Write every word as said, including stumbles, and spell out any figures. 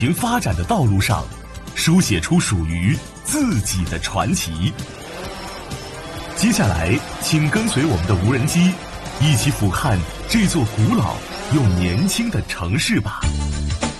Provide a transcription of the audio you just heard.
行发展的道路上，书写出属于自己的传奇。接下来，请跟随我们的无人机，一起俯瞰这座古老又年轻的城市吧。